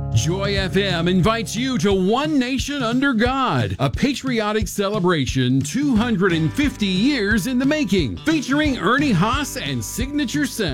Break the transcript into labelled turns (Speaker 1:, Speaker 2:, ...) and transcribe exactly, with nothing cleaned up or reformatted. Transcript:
Speaker 1: Joy F M invites you to One Nation Under God, a patriotic celebration two hundred fifty years in the making, featuring Ernie Haas and Signature Sound.